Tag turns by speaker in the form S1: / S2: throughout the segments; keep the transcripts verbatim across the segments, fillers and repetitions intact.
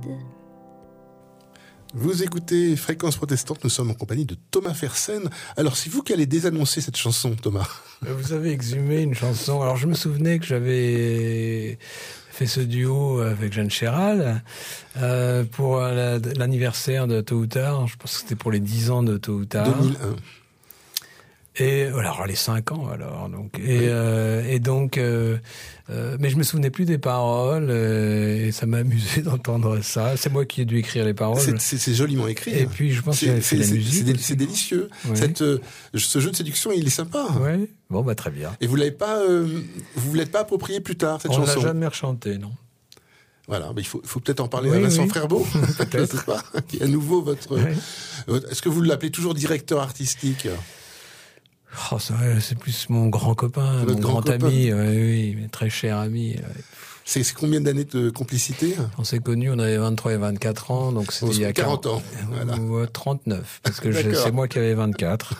S1: Vous écoutez Fréquence Protestante, nous sommes en compagnie de Thomas Fersen. Alors, c'est vous qui allez désannoncer cette chanson, Thomas.
S2: Vous avez exhumé une chanson. Alors, je me souvenais que j'avais fait ce duo avec Jeanne Chéral euh, pour la, l'anniversaire de Tôt ou Tard. Je pense que c'était pour les dix ans de Tôt ou Tard.
S1: deux mille un.
S2: Et alors les cinq ans alors donc et oui. euh, et donc euh, euh, mais je me souvenais plus des paroles euh, et ça m'a amusé d'entendre ça. C'est moi qui ai dû écrire les paroles.
S1: C'est, c'est, c'est joliment écrit.
S2: Et puis je pense que c'est,
S1: c'est,
S2: la musique.
S1: C'est, c'est délicieux.
S2: Oui.
S1: Cette euh, ce jeu de séduction, il est sympa.
S2: Oui. Bon bah très bien.
S1: Et vous l'avez pas euh, vous vous l'êtes pas approprié plus tard cette
S2: On
S1: chanson.
S2: On l'a jamais rechanté, non.
S1: Voilà, mais il faut, il faut peut-être en parler
S2: oui,
S1: à Vincent
S2: oui.
S1: Frerbeau, peut-être pas. Qui est à nouveau votre.
S2: Oui.
S1: votre est-ce que vous l'appelez toujours directeur artistique?
S2: Oh, c'est, vrai, c'est plus mon grand copain,
S1: Votre
S2: mon
S1: grand,
S2: grand
S1: copain.
S2: ami, oui, oui, très cher ami.
S1: C'est, c'est combien d'années de complicité?
S2: On s'est connus, on avait vingt-trois et vingt-quatre ans, donc c'était il y a
S1: quarante ans. Voilà.
S2: Ou trente-neuf, parce que je, c'est moi qui avais vingt-quatre.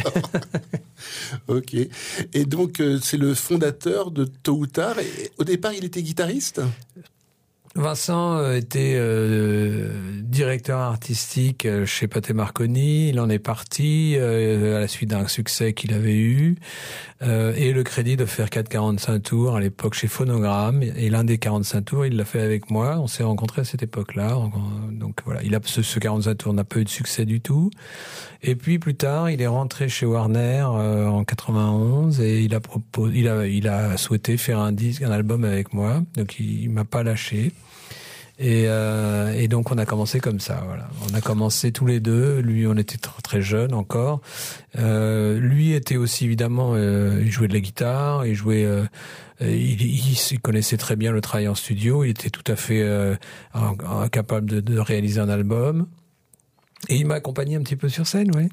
S1: Ok. Et donc, euh, c'est le fondateur de Tôt ou Tard. Et au départ, il était guitariste?
S2: Vincent était euh, directeur artistique chez Pathé Marconi. Il en est parti euh, à la suite d'un succès qu'il avait eu euh, et le crédit de faire quatre quarante-cinq tours à l'époque chez Phonogramme. Et l'un des quarante-cinq tours, il l'a fait avec moi. On s'est rencontrés à cette époque-là. Donc voilà, il a ce, ce quarante-cinq tours n'a pas eu de succès du tout. Et puis plus tard, il est rentré chez Warner euh, en quatre-vingt-onze et il a proposé, il a, il a souhaité faire un disque, un album avec moi. Donc il, il m'a pas lâché. Et, euh, et donc on a commencé comme ça. Voilà, on a commencé tous les deux. Lui, on était très, très jeunes encore. Euh, lui était aussi évidemment, euh, il jouait de la guitare, il jouait, euh, il, il, il connaissait très bien le travail en studio. Il était tout à fait euh, capable de, de réaliser un album. Et il m'a accompagné un petit peu sur scène, oui.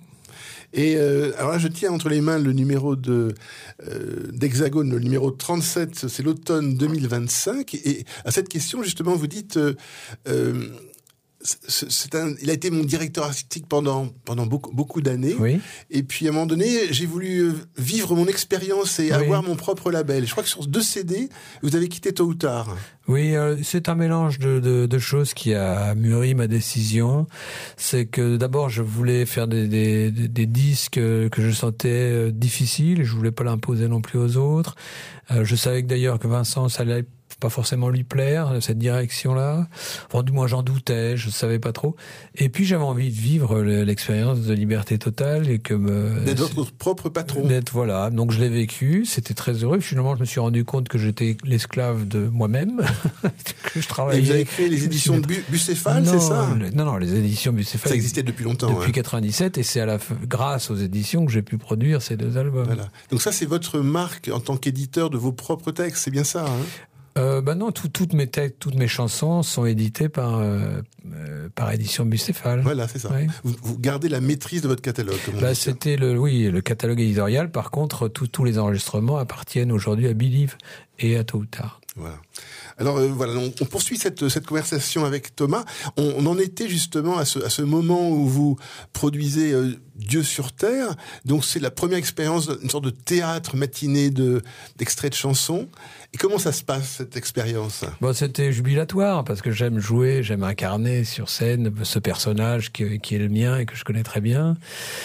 S1: Et euh, alors là, je tiens entre les mains le numéro de euh, d'Hexagone, le numéro trente-sept, c'est l'automne deux mille vingt-cinq. Et à cette question, justement, vous dites, euh, euh, c'est, c'est un, il a été mon directeur artistique pendant pendant beaucoup beaucoup d'années.
S2: Oui.
S1: Et puis à un moment donné, j'ai voulu vivre mon expérience et oui. avoir mon propre label. Je crois que sur deux C D, vous avez quitté Tôt ou Tard.
S2: Oui, euh, c'est un mélange de, de, de choses qui a mûri ma décision. C'est que d'abord, je voulais faire des, des, des disques que je sentais difficiles. Je voulais pas l'imposer non plus aux autres. Euh, je savais que d'ailleurs que Vincent, ça allait pas forcément lui plaire, cette direction-là. Enfin, du moins, j'en doutais, je savais pas trop. Et puis, j'avais envie de vivre l'expérience de liberté totale et que me...
S1: D'être votre propre patron.
S2: D'être, voilà. Donc, je l'ai vécu. C'était très heureux. Finalement, je me suis rendu compte que j'étais l'esclave de moi-même. que je travaillais.
S1: Et vous avez créé les éditions de Bucéphale,
S2: non,
S1: c'est ça?
S2: le, non, non, les éditions Bucéphale.
S1: Ça existait depuis longtemps.
S2: Depuis hein. quatre-vingt-dix-sept, et c'est à la, grâce aux éditions que j'ai pu produire ces deux albums.
S1: Voilà. Donc ça, c'est votre marque en tant qu'éditeur de vos propres textes, c'est bien ça, hein?
S2: Euh, bah non, tout, toutes mes textes, toutes mes chansons sont éditées par euh, euh, par édition Bucéphale.
S1: Voilà, c'est ça. Oui. Vous, vous gardez la maîtrise de votre catalogue. Comme on
S2: bah
S1: dit
S2: c'était le oui le catalogue éditorial. Par contre, tous les enregistrements appartiennent aujourd'hui à Believe et à Tôt ou Tard.
S1: Voilà. Alors euh, voilà, on, on poursuit cette cette conversation avec Thomas. On, on en était justement à ce à ce moment où vous produisez euh, Dieu sur terre. Donc c'est la première expérience, une sorte de théâtre matiné de d'extraits de chansons. Et comment ça se passe cette expérience?
S2: Bon, c'était jubilatoire parce que j'aime jouer, j'aime incarner sur scène ce personnage qui, qui est le mien et que je connais très bien.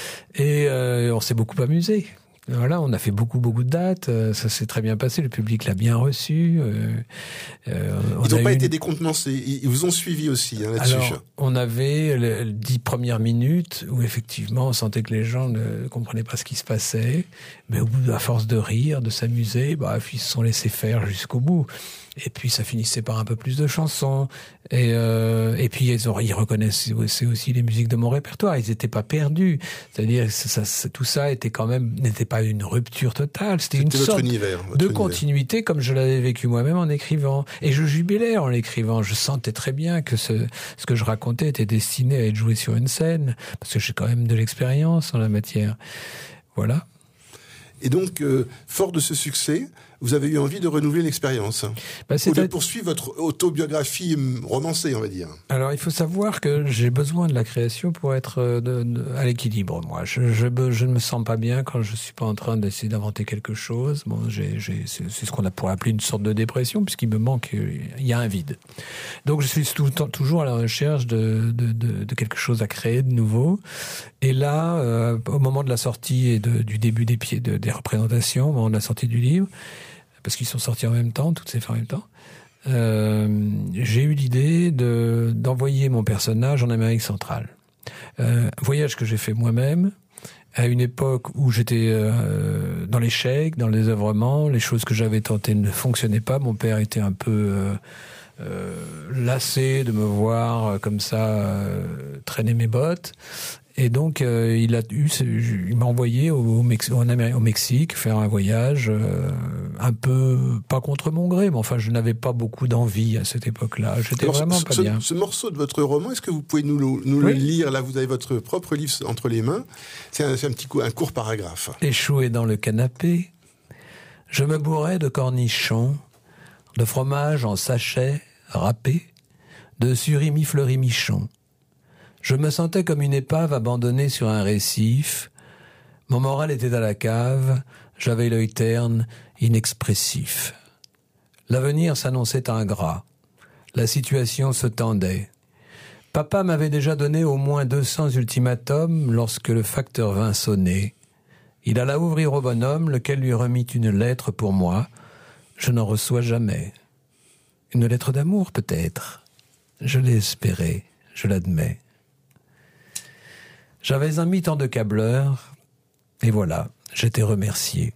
S2: Et euh, on s'est beaucoup amusé. Voilà, on a fait beaucoup, beaucoup de dates. Ça s'est très bien passé. Le public l'a bien reçu. Euh, euh,
S1: Ils n'ont pas
S2: une...
S1: été décontenancés. Ils vous ont suivi aussi hein, là-dessus.
S2: Alors, on avait les dix premières minutes où effectivement, on sentait que les gens ne comprenaient pas ce qui se passait. Mais au bout, à force de rire, de s'amuser, bah, ils se sont laissés faire jusqu'au bout. Et puis ça finissait par un peu plus de chansons. Et, euh, et puis ils, ont, ils reconnaissaient aussi les musiques de mon répertoire. Ils n'étaient pas perdus. C'est-à-dire que ça, ça, tout ça était quand même n'était pas une rupture totale. C'était, C'était une sorte
S1: univers,
S2: de
S1: univers.
S2: continuité comme je l'avais vécu moi-même en écrivant. Et je jubilais en l'écrivant. Je sentais très bien que ce, ce que je racontais était destiné à être joué sur une scène parce que j'ai quand même de l'expérience en la matière. Voilà.
S1: Et donc, euh, fort de ce succès, vous avez eu envie de renouveler l'expérience.
S2: Bah,
S1: ou de poursuivre votre autobiographie romancée, on va dire.
S2: Alors, il faut savoir que j'ai besoin de la création pour être de, de, à l'équilibre, moi. Je, je, je ne me sens pas bien quand je suis pas en train d'essayer d'inventer quelque chose. Bon, j'ai, j'ai, c'est, c'est ce qu'on a pourrait appeler une sorte de dépression, puisqu'il me manque, il y a un vide. Donc, je suis tout le temps, toujours à la recherche de, de, de, de quelque chose à créer de nouveau. Et là, euh, au moment de la sortie et de, du début des pieds, de, des représentations, au moment de la sortie du livre, parce qu'ils sont sortis en même temps, toutes ces fois en même temps, euh, j'ai eu l'idée de, d'envoyer mon personnage en Amérique centrale. Euh, un voyage que j'ai fait moi-même, à une époque où j'étais euh, dans l'échec, dans le désœuvrement, les choses que j'avais tentées ne fonctionnaient pas. Mon père était un peu euh, euh, lassé de me voir euh, comme ça euh, traîner mes bottes. Et donc, euh, il a eu, il m'a envoyé au, au, Mex- en Amérique, au Mexique faire un voyage euh, un peu, pas contre mon gré, mais enfin, je n'avais pas beaucoup d'envie à cette époque-là. J'étais
S1: Alors,
S2: vraiment
S1: ce,
S2: pas
S1: ce,
S2: bien.
S1: Ce morceau de votre roman, est-ce que vous pouvez nous, nous oui. le lire? Là, vous avez votre propre livre entre les mains. C'est un, c'est un petit coup, un court paragraphe.
S2: Échoué dans le canapé, je me bourrais de cornichons, de fromage en sachet râpé, de surimi fleuri michon. Je me sentais comme une épave abandonnée sur un récif. Mon moral était à la cave, j'avais l'œil terne, inexpressif. L'avenir s'annonçait ingrat. La situation se tendait. Papa m'avait déjà donné au moins deux cents ultimatums lorsque le facteur vint sonner. Il alla ouvrir au bonhomme, lequel lui remit une lettre pour moi. Je n'en reçois jamais. Une lettre d'amour, peut-être. Je l'ai espérée, je l'admets. J'avais un mi-temps de câbleur, et voilà, j'étais remercié.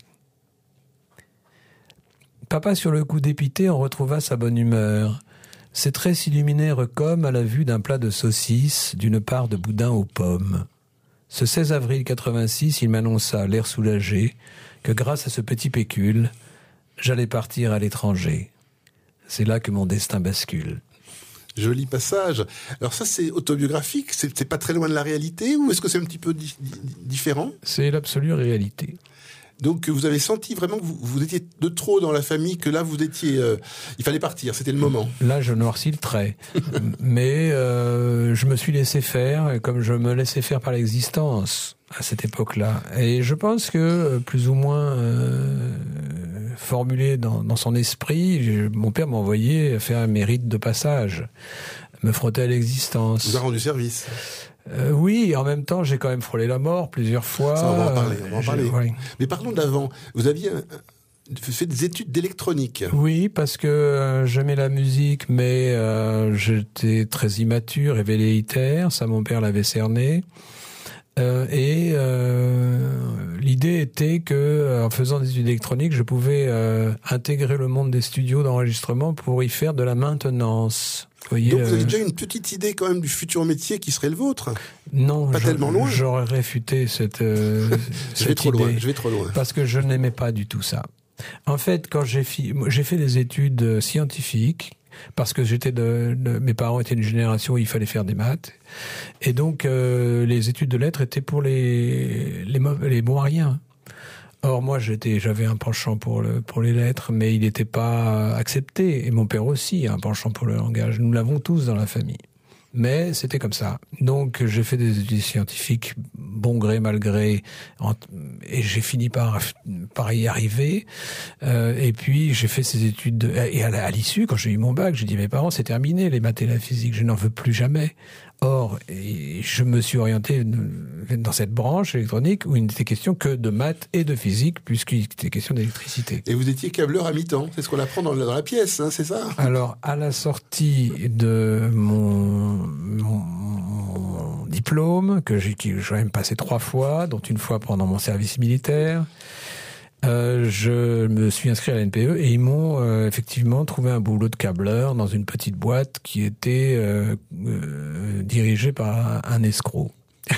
S2: Papa, sur le coup dépité, en retrouva sa bonne humeur. Ses traits s'illuminèrent comme à la vue d'un plat de saucisses, d'une part de boudin aux pommes. Ce seize avril quatre-vingt-six, il m'annonça, l'air soulagé, que grâce à ce petit pécule, j'allais partir à l'étranger. C'est là que mon destin bascule.
S1: Joli passage. Alors ça, c'est autobiographique, c'est, c'est pas très loin de la réalité, ou est-ce que c'est un petit peu di- di- différent ?
S2: C'est l'absolue réalité.
S1: Donc vous avez senti vraiment que vous, vous étiez de trop dans la famille, que là vous étiez, euh, il fallait partir, c'était le moment.
S2: Là, je noircis le trait, mais euh, je me suis laissé faire, comme je me laissais faire par l'existence à cette époque-là. Et je pense que plus ou moins euh, formulé dans, dans son esprit, je, mon père m'a envoyé faire un mérite de passage, me frotter à l'existence.
S1: Vous a rendu service.
S2: Euh, oui, en même temps, j'ai quand même frôlé la mort plusieurs fois.
S1: Ça, on va en parler. On va en parler.
S2: Oui.
S1: Mais parlons d'avant. Vous aviez un, fait des études d'électronique.
S2: Oui, parce que euh, j'aimais la musique, mais euh, j'étais très immature et velléitaire. Ça, mon père l'avait cerné. Euh, et euh, l'idée était que, en faisant des études électroniques, je pouvais euh, intégrer le monde des studios d'enregistrement pour y faire de la maintenance. Vous voyez,
S1: donc vous avez
S2: euh...
S1: déjà une petite idée quand même du futur métier qui serait le vôtre.
S2: Non,
S1: pas tellement loin.
S2: J'aurais réfuté cette, euh,
S1: je
S2: cette
S1: vais trop
S2: idée,
S1: loin. Je vais trop loin.
S2: Parce que je n'aimais pas du tout ça. En fait, quand j'ai, fi... j'ai fait des études scientifiques, parce que j'étais de, de, mes parents étaient d'une génération où il fallait faire des maths, et donc euh, les études de lettres étaient pour les les, mauvais, les bons à rien. Or moi j'étais, j'avais un penchant pour le pour les lettres, mais il n'était pas accepté, et mon père aussi a un penchant pour le langage. Nous l'avons tous dans la famille. Mais c'était comme ça. Donc j'ai fait des études scientifiques, bon gré, mal gré, et j'ai fini par, par y arriver. Euh, et puis j'ai fait ces études, de, et à, à l'issue, quand j'ai eu mon bac, j'ai dit à mes parents, c'est terminé les maths et la physique, je n'en veux plus jamais. Or, je me suis orienté dans cette branche électronique où il n'était question que de maths et de physique, puisqu'il était question d'électricité.
S1: Et vous étiez câbleur à mi-temps, c'est ce qu'on apprend dans, dans la pièce, hein, c'est ça ?
S2: Alors, à la sortie de mon, mon, mon diplôme, que j'ai, que j'ai même passé trois fois, dont une fois pendant mon service militaire, Euh, je me suis inscrit à l'N P E et ils m'ont euh, effectivement trouvé un boulot de câbleur dans une petite boîte qui était euh, euh, dirigée par un, un escroc.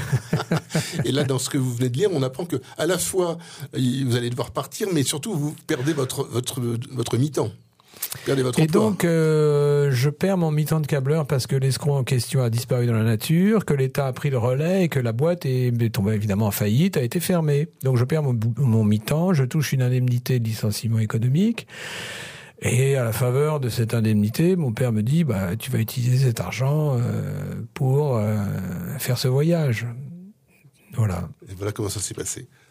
S1: Et là, dans ce que vous venez de lire, on apprend que à la fois vous allez devoir partir, mais surtout vous perdez votre votre votre mi-temps. perdez votre
S2: Et
S1: emploi.
S2: donc, euh, je perds mon mi-temps de câbleur parce que l'escroc en question a disparu dans la nature, que l'État a pris le relais et que la boîte est, est tombée évidemment en faillite, a été fermée. Donc, je perds mon, mon mi-temps, je touche une indemnité de licenciement économique. Et à la faveur de cette indemnité, mon père me dit, bah, tu vas utiliser cet argent euh, pour euh, faire ce voyage. Voilà.
S1: Et voilà comment ça s'est passé.